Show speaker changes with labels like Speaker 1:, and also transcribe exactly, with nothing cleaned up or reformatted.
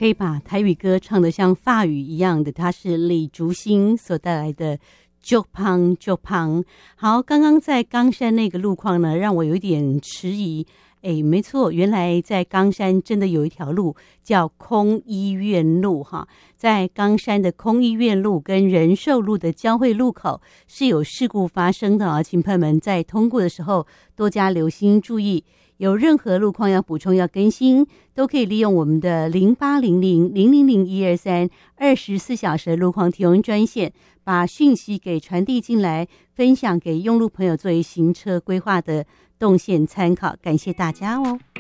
Speaker 1: 可以把台语歌唱得像法语一样的，他是李竹兴所带来的就胖就胖。好，刚刚在冈山那个路况呢，让我有一点迟疑。诶，没错，原来在冈山真的有一条路叫空医院路哈，在冈山的空医院路跟仁寿路的交汇路口是有事故发生的啊，请朋友们在通过的时候多加留心注意。有任何路况要补充要更新，都可以利用我们的零八零零零零零一二三二十四小时的路况提供专线，把讯息给传递进来，分享给用路朋友作为行车规划的动线参考。感谢大家哦。